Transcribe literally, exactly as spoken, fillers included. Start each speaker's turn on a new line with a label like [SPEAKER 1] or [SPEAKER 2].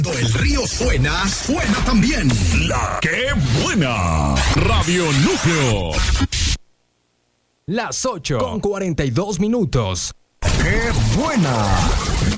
[SPEAKER 1] Cuando el río suena, suena también la que buena. Radio Núcleo.
[SPEAKER 2] Las ocho con cuarenta y dos minutos.
[SPEAKER 1] ¡Qué buena!